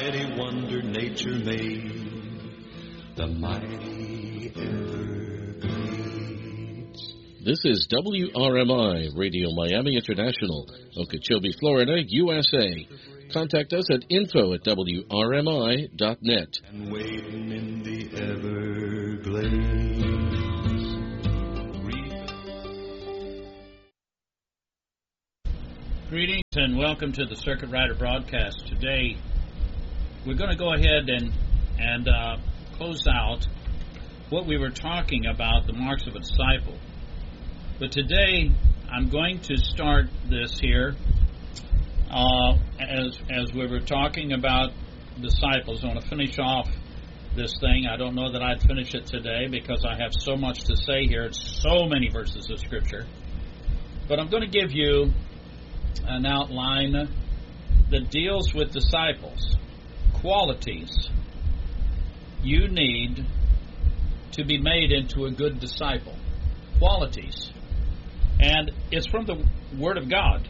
mighty wonder nature made, the mighty Everglades. This is WRMI, Radio Miami International, Okeechobee, Florida, USA. Contact us at info@wrmi.net. And waiting in the Everglades. Greetings and welcome to the Circuit Rider broadcast. Today we're going to go ahead and close out what we were talking about, the marks of a disciple. But today I'm going to start this here as we were talking about disciples. I want to finish off this thing. I don't know that I'd finish it today because I have so much to say here. It's so many verses of Scripture. But I'm going to give you an outline that deals with disciples, qualities you need to be made into a good disciple. Qualities. And it's from the Word of God.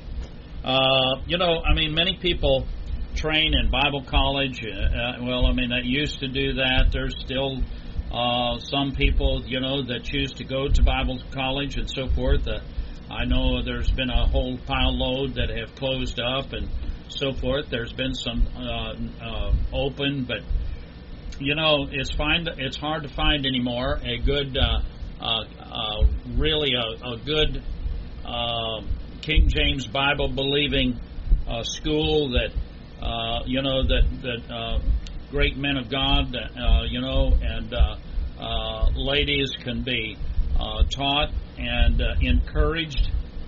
Many people train in Bible college. That used to do that. There's still some people, that choose to go to Bible college and so forth. I know there's been a whole pile load that have closed up and so forth. There's been some open, but it's hard to find anymore a good, a good King James Bible believing school that great men of God, and ladies can be taught and encouraged.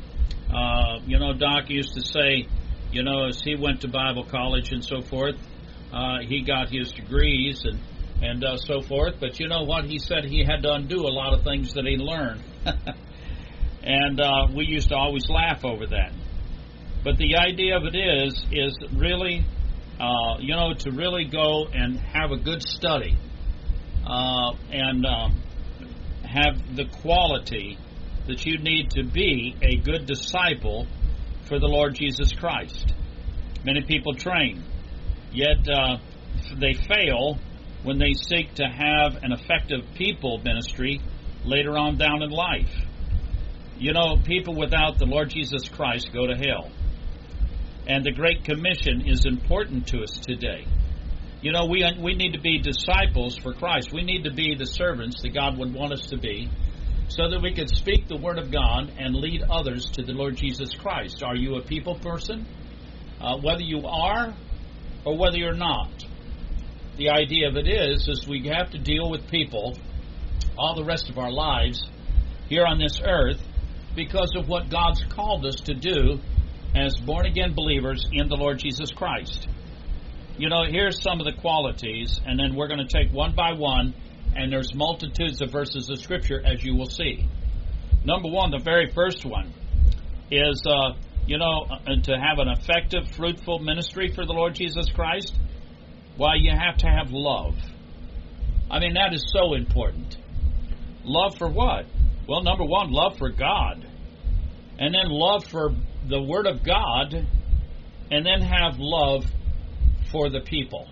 Doc used to say, as he went to Bible college and so forth, he got his degrees and so forth. But you know what? He said he had to undo a lot of things that he learned. And we used to always laugh over that. But the idea of it is really, to really go and have a good study and have the quality that you need to be a good disciple for the Lord Jesus Christ. Many people train, yet they fail when they seek to have an effective people ministry later on down in life. People without the Lord Jesus Christ go to hell. And the Great Commission is important to us today. We need to be disciples for Christ. We need to be the servants that God would want us to be so that we could speak the Word of God and lead others to the Lord Jesus Christ. Are you a people person? Whether you are or whether you're not. The idea of it is we have to deal with people all the rest of our lives here on this earth because of what God's called us to do as born-again believers in the Lord Jesus Christ. Here's some of the qualities, and then we're going to take one by one, and there's multitudes of verses of Scripture, as you will see. Number one, the very first one, is, to have an effective, fruitful ministry for the Lord Jesus Christ, you have to have love. That is so important. Love for what? Well, number one, love for God, and then love for the Word of God, and then have love for the people.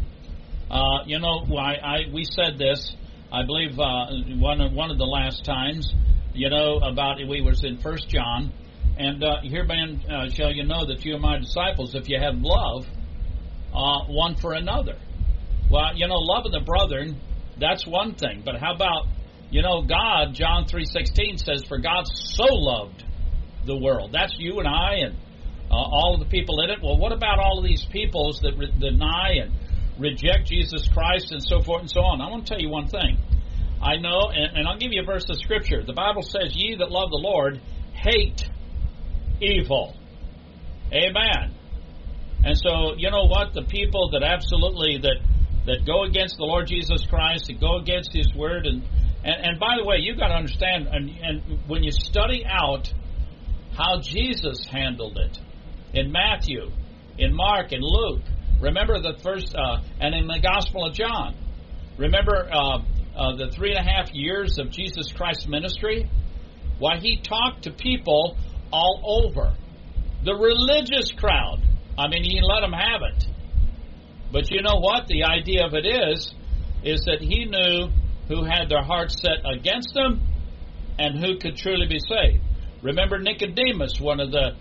We said this, I believe, one of the last times, about we was in 1 John, and hereby shall you know that you are my disciples if you have love one for another. Well, loving the brethren, that's one thing, but how about, God, John 3:16 says, for God so loved the world. That's you and I and all of the people in it. Well, what about all of these peoples that deny and reject Jesus Christ and so forth and so on? I want to tell you one thing. I know, and I'll give you a verse of Scripture. The Bible says, ye that love the Lord hate evil. Amen. And so, you know what? The people that absolutely, that go against the Lord Jesus Christ, that go against His Word, and by the way, you've got to understand, and when you study out how Jesus handled it, in Matthew, in Mark, in Luke, remember the first, and in the Gospel of John, remember the 3.5 years of Jesus Christ's ministry? Why, He talked to people all over. The religious crowd, He let them have it. But you know what? The idea of it is that he knew who had their hearts set against them and who could truly be saved. Remember Nicodemus, one of the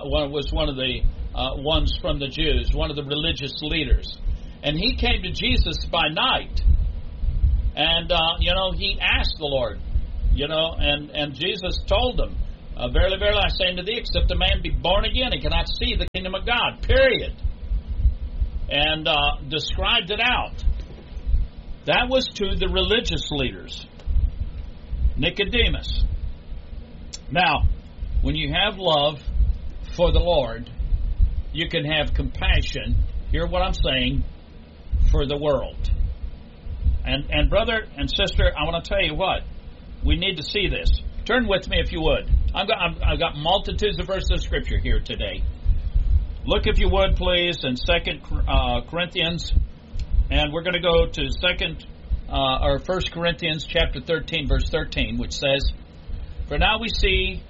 ones from the Jews, one of the religious leaders, and he came to Jesus by night, and he asked the Lord, and Jesus told him, "Verily, verily, I say unto thee, except a man be born again, he cannot see the kingdom of God." Period. And described it out. That was to the religious leaders. Nicodemus. Now, when you have love for the Lord, you can have compassion, hear what I'm saying, for the world. And brother and sister, I want to tell you what, we need to see this. Turn with me if you would. I've got multitudes of verses of Scripture here today. Look if you would, please, in 2 Corinthians, and we're going to go to 1 Corinthians chapter 13, verse 13, which says, "For now we see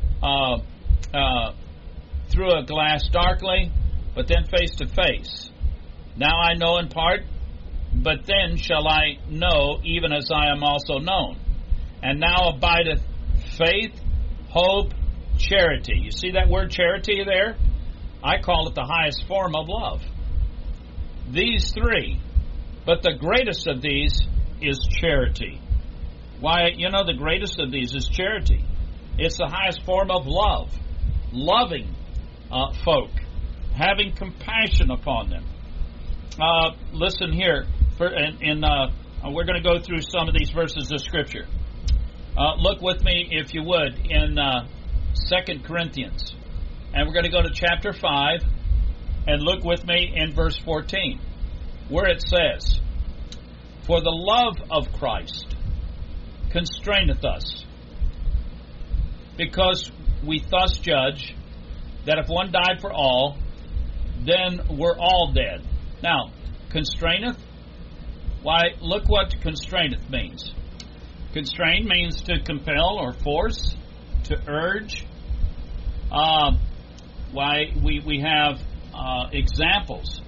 through a glass darkly, but then face to face. Now I know in part, but then shall I know, even as I am also known. And now abideth faith, hope, charity." You see that word charity there? I call it the highest form of love. These three, but the greatest of these is charity. Why, the greatest of these is charity. It's the highest form of love. Loving folk. Having compassion upon them. Listen here. We're going to go through some of these verses of Scripture. Look with me, if you would, in 2 Corinthians. And we're going to go to chapter 5, and look with me in verse 14, where it says, "For the love of Christ constraineth us, because we thus judge, that if one died for all, then we're all dead." Now, constraineth? Why, look what constraineth means. Constrain means to compel or force, to urge. Why, we have examples.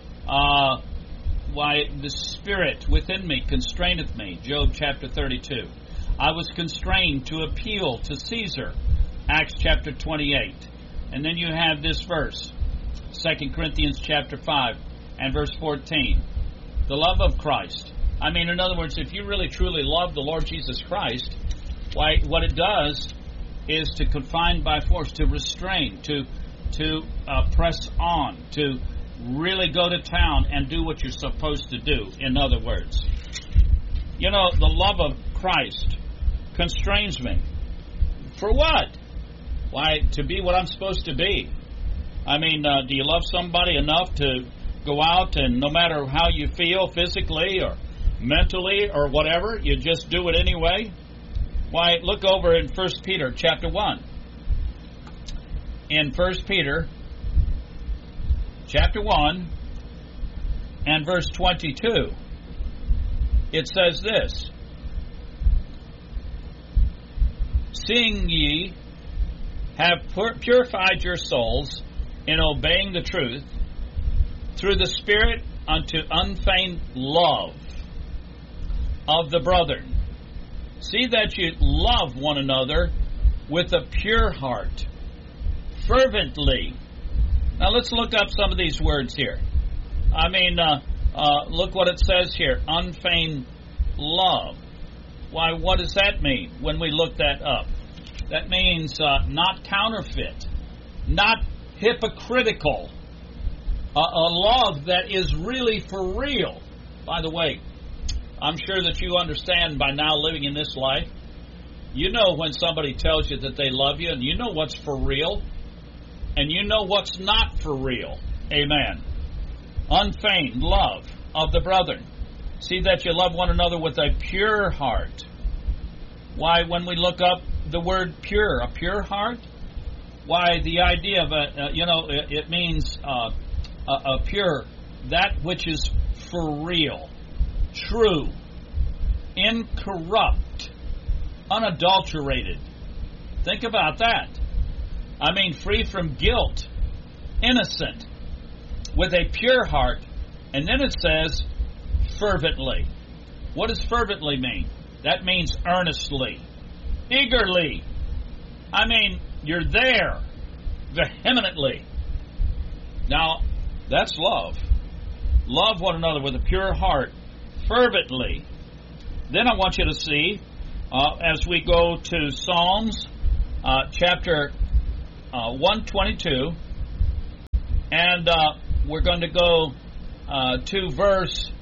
Why, the Spirit within me constraineth me. Job chapter 32. I was constrained to appeal to Caesar. Acts chapter 28. And then you have this verse, 2 Corinthians chapter 5 and verse 14. The love of Christ. I mean, in other words, if you really truly love the Lord Jesus Christ, why, what it does is to confine by force, to restrain, to press on, to really go to town and do what you're supposed to do, in other words. The love of Christ constrains me. For what? Why, to be what I'm supposed to be. I mean, do you love somebody enough to go out and no matter how you feel physically or mentally or whatever, you just do it anyway? Why, look over in 1 Peter chapter 1. In 1 Peter chapter 1 and verse 22, it says this, "Seeing ye have purified your souls in obeying the truth, through the Spirit unto unfeigned love of the brethren. See that you love one another with a pure heart, fervently." Now let's look up some of these words here. I mean, look what it says here, unfeigned love. Why, what does that mean when we look that up? That means not counterfeit, not hypocritical, a love that is really for real. By the way, I'm sure that you understand by now, living in this life, you know when somebody tells you that they love you, and you know what's for real, and you know what's not for real. Amen. Unfeigned love of the brethren. See that you love one another with a pure heart. Why, when we look up the word pure, a pure heart, why, the idea of it means a pure, that which is for real, true, incorrupt, unadulterated. Think about that. I mean, free from guilt, innocent, with a pure heart, And then it says fervently. What does fervently mean? That means earnestly, eagerly. I mean, you're there, vehemently. Now, that's love. Love one another with a pure heart, fervently. Then I want you to see, as we go to Psalms chapter 122, and we're going to go to verse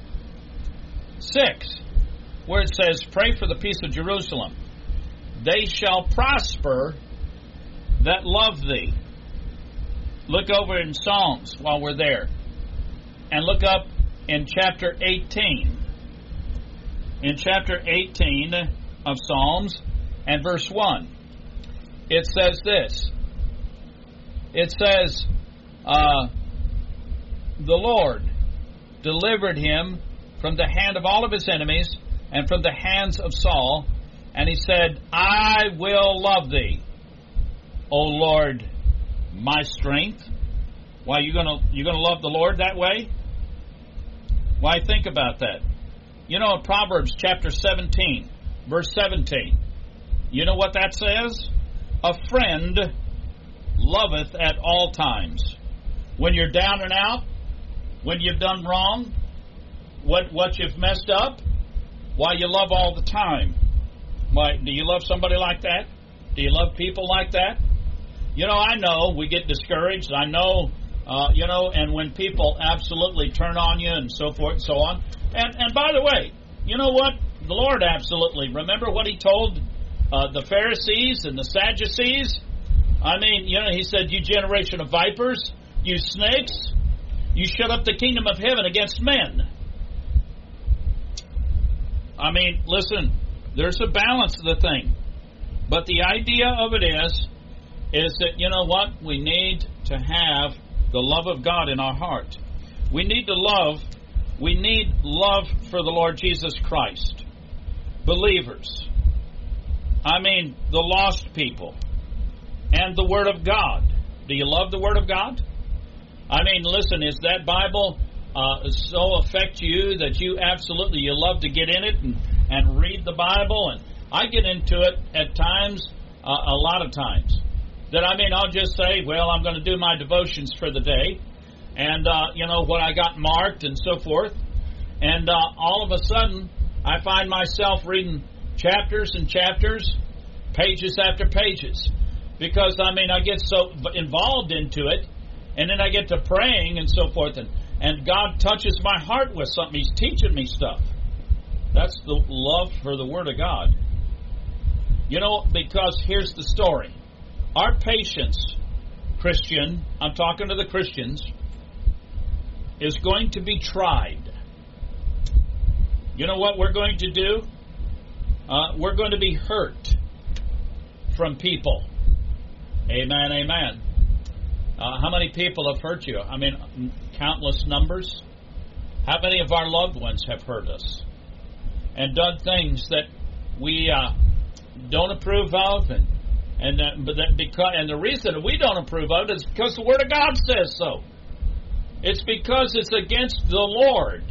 6, where it says, "Pray for the peace of Jerusalem. They shall prosper that love thee." Look over in Psalms while we're there. And look up in chapter 18. In chapter 18 of Psalms and verse 1. It says this. It says, "The Lord delivered him from the hand of all of his enemies and from the hands of Saul. And he said, I will love thee, O Lord, my strength." Why, you gonna love the Lord that way? Why, think about that. You know, in Proverbs chapter 17, verse 17, you know what that says? A friend loveth at all times. When you're down and out, when you've done wrong, what you've messed up, why, you love all the time. Why, do you love somebody like that? Do you love people like that? You know, I know we get discouraged. I know, and when people absolutely turn on you and so forth and so on. And by the way, you know what? The Lord absolutely, remember what He told the Pharisees and the Sadducees? I mean, He said, "You generation of vipers, you snakes, you shut up the kingdom of heaven against men." I mean, listen, there's a balance to the thing. But the idea of it is that, you know what? We need to have the love of God in our heart. We need love for the Lord Jesus Christ. Believers. I mean, the lost people. And the Word of God. Do you love the Word of God? I mean, listen, is that Bible so affect you that you love to get in it and read the Bible? And I get into it at times, a lot of times. That, I mean, I'll just say, well, I'm going to do my devotions for the day. And, what I got marked and so forth. And all of a sudden, I find myself reading chapters and chapters, pages after pages. Because, I mean, I get so involved into it. And then I get to praying and so forth. And God touches my heart with something. He's teaching me stuff. That's the love for the Word of God. Because here's the story. Our patience, Christian, I'm talking to the Christians, is going to be tried. You know what we're going to do? We're going to be hurt from people. Amen, amen. How many people have hurt you? I mean, countless numbers. How many of our loved ones have hurt us and done things that we don't approve of, and the reason we don't approve of it is because the Word of God says so. It's because it's against the Lord.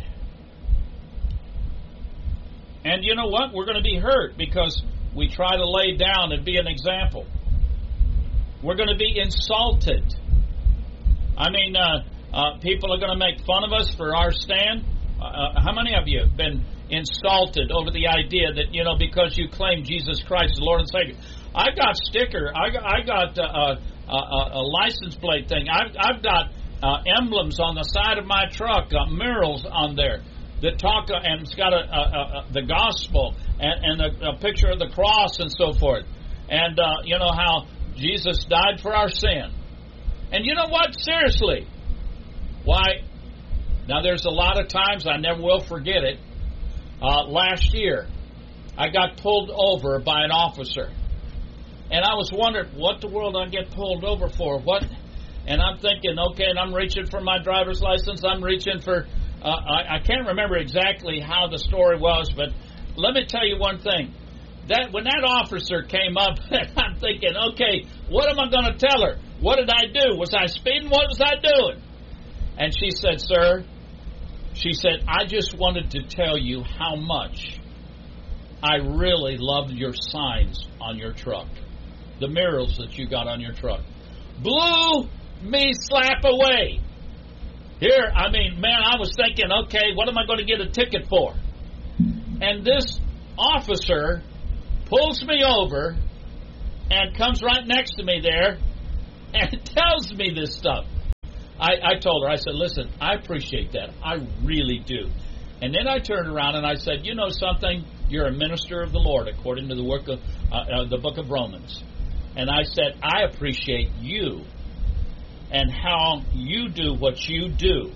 And you know what? We're going to be hurt because we try to lay down and be an example. We're going to be insulted. I mean, people are going to make fun of us for our stand. How many of you have been insulted over the idea that, because you claim Jesus Christ as Lord and Savior? I got sticker. I got a license plate thing. I've got emblems on the side of my truck, murals on there that talk, and it's got the gospel and a picture of the cross and so forth. And how Jesus died for our sin. And you know what? Seriously. Why? Now, there's a lot of times, I never will forget it. Last year, I got pulled over by an officer. And I was wondering, what the world I get pulled over for? What? And I'm thinking, okay, and I'm reaching for my driver's license. I'm reaching for, I can't remember exactly how the story was, but let me tell you one thing. When that officer came up, I'm thinking, okay, what am I going to tell her? What did I do? Was I speeding? What was I doing? And she said, sir, She said, I just wanted to tell you how much I really loved your signs on your truck. The murals that you got on your truck. Blew me slap away. Here, I mean, man, I was thinking, okay, what am I going to get a ticket for? And this officer pulls me over and comes right next to me there and tells me this stuff. I told her, I said, listen, I appreciate that. I really do. And then I turned around and I said, you know something? You're a minister of the Lord, according to the work of the book of Romans. And I said, I appreciate you and how you do what you do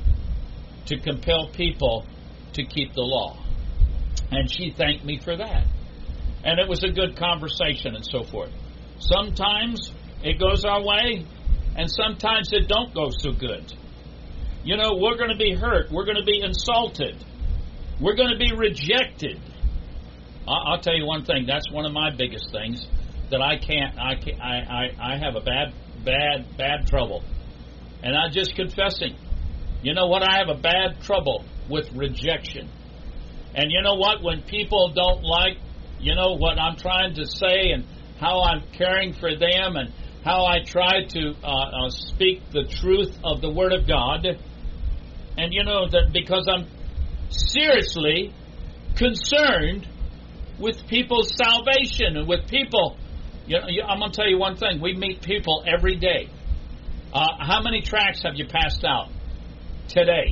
to compel people to keep the law. And she thanked me for that. And it was a good conversation and so forth. Sometimes it goes our way, and sometimes it don't go so good. You know, we're going to be hurt. We're going to be insulted. We're going to be rejected. I'll tell you one thing. That's one of my biggest things that I have a bad trouble. And I'm just confessing. You know what? I have a bad trouble with rejection. And you know what? When people don't like, you know, what I'm trying to say and how I'm caring for them and how I try to speak the truth of the Word of God. And you know that because I'm seriously concerned with people's salvation and with people. You know, I'm going to tell you one thing. We meet people every day. How many tracts have you passed out today?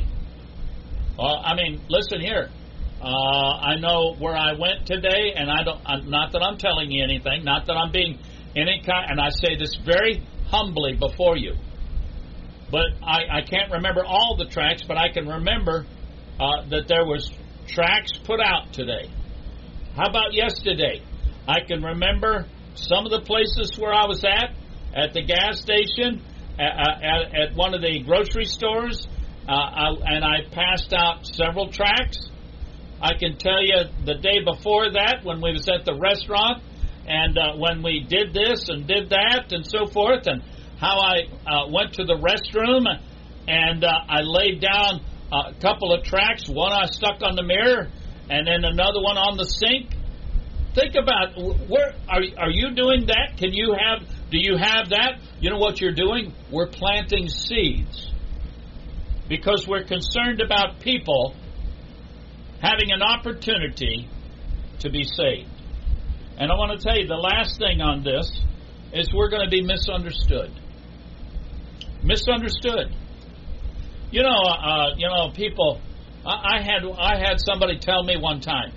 I mean, listen here. I know where I went today, and not that I'm telling you anything, not that I'm being any kind, and I say this very humbly before you. But I can't remember all the tracts, but I can remember that there was tracts put out today. How about yesterday? I can remember some of the places where I was at the gas station, at one of the grocery stores, and I passed out several tracts. I can tell you the day before that when we was at the restaurant and when we did this and did that and so forth, and how I went to the restroom and I laid down a couple of tracts. One I stuck on the mirror and then another one on the sink. Think about, where are you doing that? Do you have that? You know what you're doing? We're planting seeds because we're concerned about people having an opportunity to be saved. And I want to tell you, the last thing on this is we're going to be misunderstood. Misunderstood. You know, people. I had somebody tell me one time,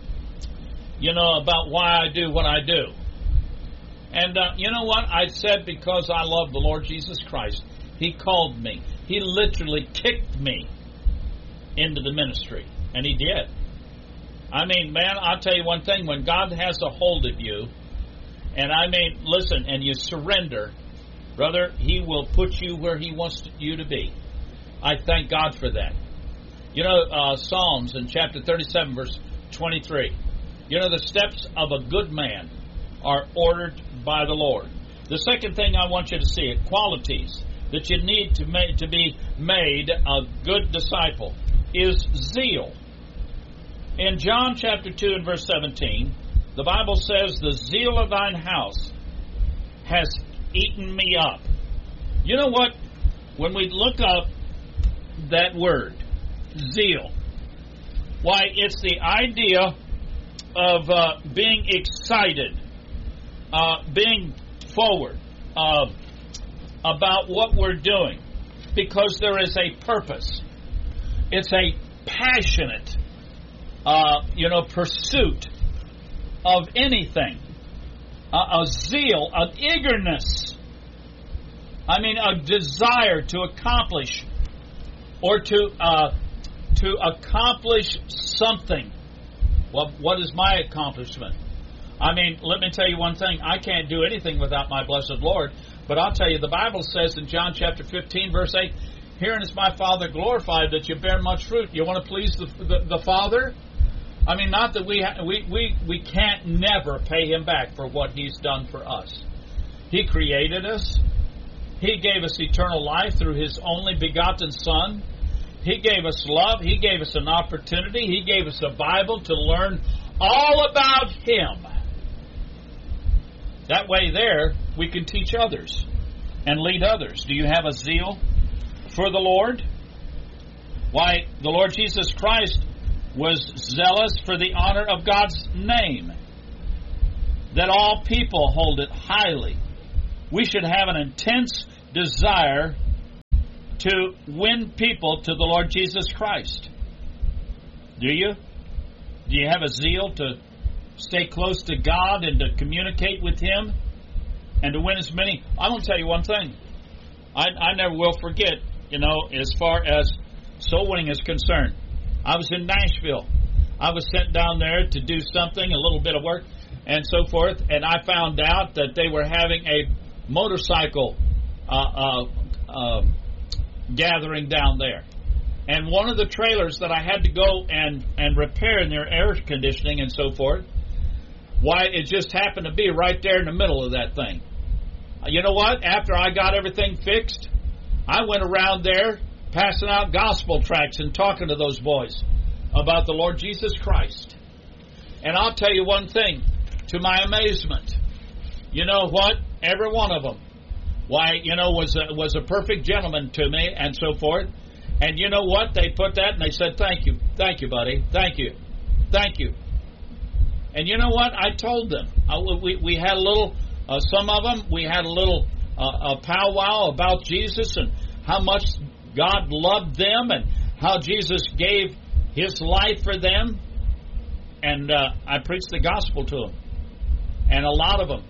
you know, about why I do what I do. And you know what? I said because I love the Lord Jesus Christ. He called me. He literally kicked me into the ministry. And He did. I mean, man, I'll tell you one thing. When God has a hold of you, and I mean, listen, and you surrender, brother, He will put you where He wants you to be. I thank God for that. You know, Psalms in chapter 37, verse 23. You know, the steps of a good man are ordered by the Lord. The second thing I want you to see, qualities that you need to be made a good disciple, is zeal. In John chapter 2 and verse 17, the Bible says, the zeal of thine house has eaten me up. You know what? When we look up that word, zeal, why, it's the idea of being excited, being forward about what we're doing, because there is a purpose. It's a passionate, pursuit of anything, a zeal, an eagerness. I mean, a desire to accomplish or to accomplish something. Well, what is my accomplishment? I mean, let me tell you one thing. I can't do anything without my blessed Lord. But I'll tell you, the Bible says in John chapter 15, verse 8, herein is my Father glorified, that you bear much fruit. You want to please the Father? I mean, not that we can't never pay Him back for what He's done for us. He created us. He gave us eternal life through His only begotten Son. He gave us love. He gave us an opportunity. He gave us a Bible to learn all about Him. That way there, we can teach others and lead others. Do you have a zeal for the Lord? Why, the Lord Jesus Christ was zealous for the honor of God's name, that all people hold it highly. We should have an intense desire to win people to the Lord Jesus Christ. Do you? Do you have a zeal to stay close to God and to communicate with Him and to win as many? I'm going to tell you one thing. I never will forget, as far as soul winning is concerned. I was in Nashville. I was sent down there to do something, a little bit of work, and so forth, and I found out that they were having a motorcycle gathering down there. And one of the trailers that I had to go and repair in their air conditioning and so forth, why, it just happened to be right there in the middle of that thing. You know what? After I got everything fixed, I went around there passing out gospel tracts and talking to those boys about the Lord Jesus Christ. And I'll tell you one thing, to my amazement, you know what? Every one of them, was a perfect gentleman to me and so forth. And you know what? They put that and they said, thank you, buddy, thank you. And you know what? I told them. We had a little, some of them, we had a little powwow about Jesus and how much God loved them and how Jesus gave His life for them. And I preached the gospel to them. And a lot of them,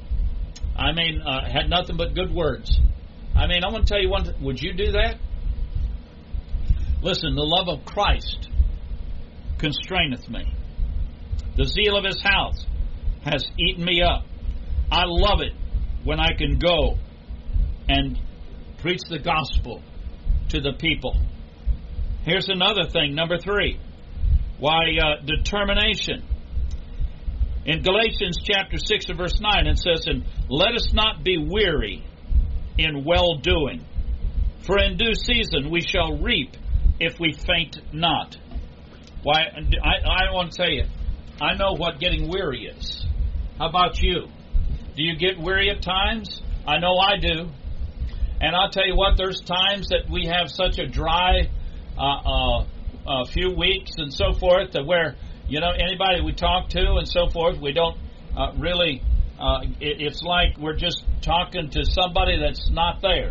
had nothing but good words. I want to tell you one thing. Would you do that? Listen, the love of Christ constraineth me. The zeal of His house has eaten me up. I love it when I can go and preach the gospel to the people. Here's another thing, number 3. Determination. In Galatians chapter 6 and verse 9, it says, and let us not be weary in well-doing, for in due season we shall reap if we faint not. Why, I want to tell you, I know what getting weary is. How about you? Do you get weary at times? I know I do. And I'll tell you what, there's times that we have such a dry few weeks and so forth, that where, anybody we talk to and so forth, we don't really, it's like we're just talking to somebody that's not there.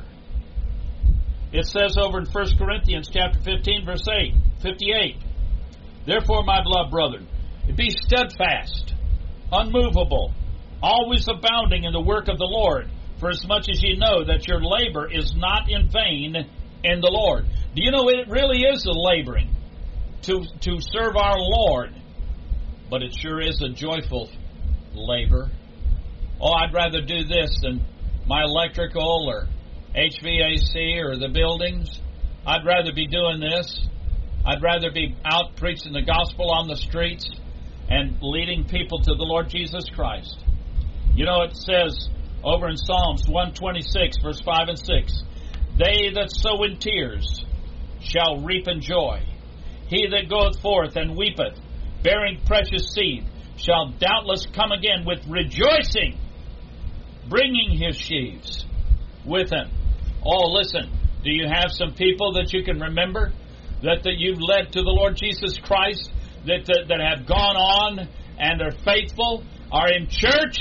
It says over in 1 Corinthians chapter 15, verse 58, therefore, my beloved brethren, be steadfast, unmovable, always abounding in the work of the Lord, for as much as ye know that your labor is not in vain in the Lord. Do you know it really is a laboring to serve our Lord? But it sure is a joyful labor. Oh, I'd rather do this than my electrical or HVAC or the buildings. I'd rather be doing this. I'd rather be out preaching the gospel on the streets and leading people to the Lord Jesus Christ. It says over in Psalms 126, verse 5 and 6, they that sow in tears shall reap in joy. He that goeth forth and weepeth, bearing precious seed, shall doubtless come again with rejoicing, bringing his sheaves with him. Oh, listen, do you have some people that you can remember that you've led to the Lord Jesus Christ, that have gone on and are faithful, are in church?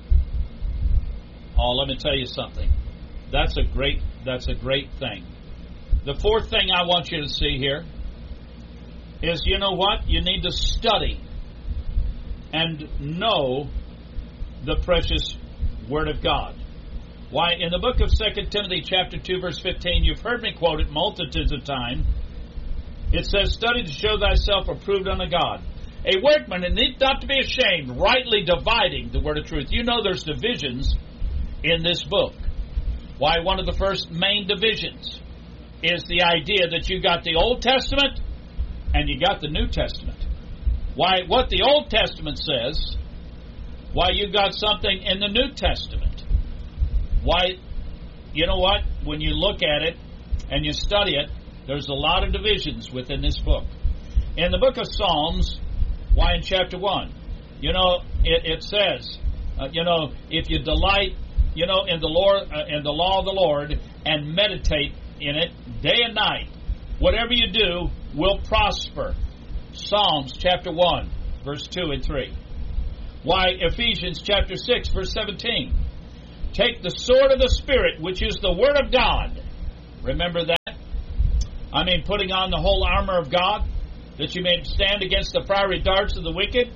Oh, let me tell you something. That's a great thing. The fourth thing I want you to see here is, you know what? You need to study and know the precious Word of God. Why, in the book of 2 Timothy chapter 2, verse 15, you've heard me quote it multitudes of times. It says, study to show thyself approved unto God, a workman and need not to be ashamed, rightly dividing the word of truth. You know there's divisions in this book. Why, one of the first main divisions is the idea that you got the Old Testament and you got the New Testament. Why, what the Old Testament says, why, you got something in the New Testament. Why, you know what? When you look at it and you study it, There's a lot of divisions within this book. In the book of Psalms, in chapter 1, it says, if you delight, in the Lord, in the law of the Lord, and meditate in it day and night, whatever you do will prosper. Psalms chapter 1, verse 2 and 3. Ephesians chapter 6, verse 17. Take the sword of the Spirit, which is the Word of God. Remember that? Putting on the whole armor of God, that you may stand against the fiery darts of the wicked.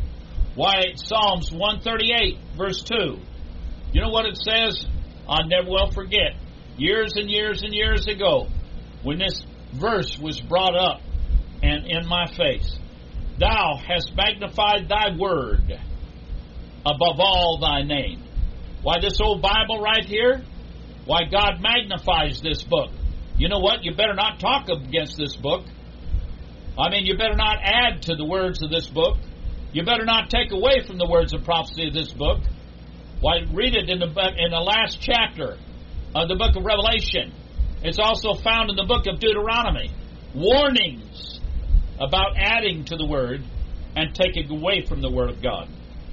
Psalms 138, verse 2. You know what it says? I never will forget. Years and years and years ago, when this verse was brought up and in my face, Thou hast magnified Thy word above all Thy name. This old Bible right here, God magnifies this book. You know what? You better not talk against this book. You better not add to the words of this book. You better not take away from the words of prophecy of this book. Read it in the last chapter of the book of Revelation. It's also found in the book of Deuteronomy. Warnings about adding to the word and taking away from the word of God.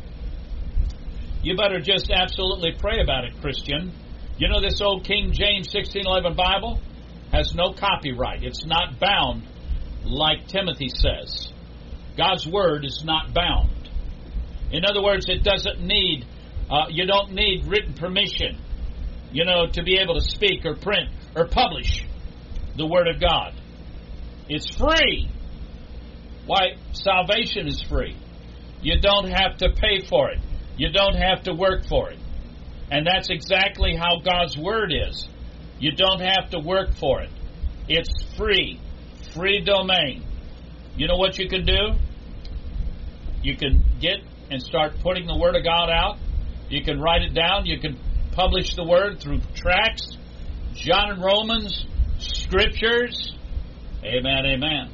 You better just absolutely pray about it, Christian. This old King James 1611 Bible has no copyright. It's not bound, like Timothy says. God's word is not bound. In other words, it doesn't need, you don't need written permission, to be able to speak or print or publish the word of God. It's free. Salvation is free. You don't have to pay for it. You don't have to work for it. And that's exactly how God's word is. You don't have to work for it. It's free. Free domain. You know what you can do? You can get and start putting the Word of God out. You can write it down. You can publish the Word through tracts, John and Romans, Scriptures. Amen, amen.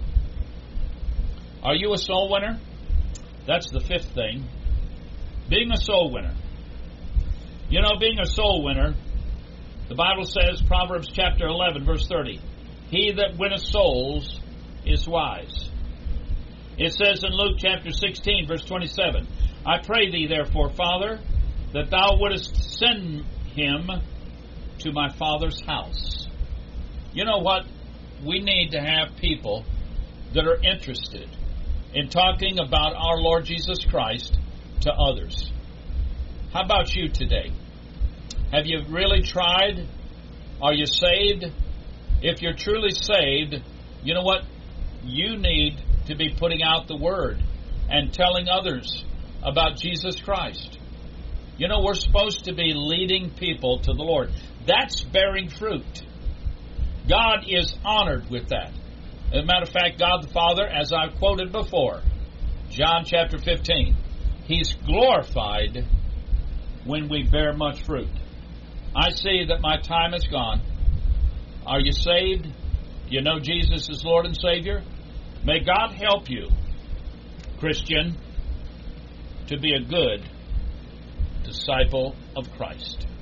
Are you a soul winner? That's the fifth thing. Being a soul winner. Being a soul winner, the Bible says, Proverbs chapter 11, verse 30, He that winneth souls is wise. It says in Luke chapter 16, verse 27, I pray thee, therefore, Father, that thou wouldest send him to my Father's house. You know what? We need to have people that are interested in talking about our Lord Jesus Christ to others. How about you today? Have you really tried? Are you saved? If you're truly saved, you know what? You need to be putting out the word and telling others about Jesus Christ. We're supposed to be leading people to the Lord. That's bearing fruit. God is honored with that. As a matter of fact, God the Father, as I've quoted before, John chapter 15, He's glorified when we bear much fruit. I see that my time is gone. Are you saved? Do you know Jesus is Lord and Savior? May God help you, Christian, to be a good disciple of Christ.